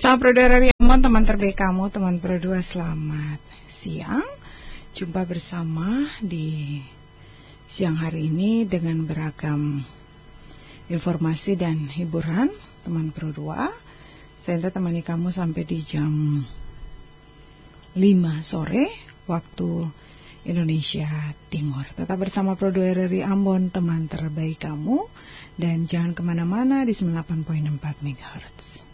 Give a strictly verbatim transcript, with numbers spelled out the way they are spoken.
bersama Pro dua dari Ambon, teman terbaik kamu, teman Pro dua, selamat siang. Jumpa bersama di siang hari ini dengan beragam informasi dan hiburan, teman Pro dua. Saya temani kamu sampai di jam lima sore waktu Indonesia Timur. Tetap bersama Pro dua dari Ambon, teman terbaik kamu. Dan jangan kemana-mana di sembilan puluh delapan koma empat megahertz.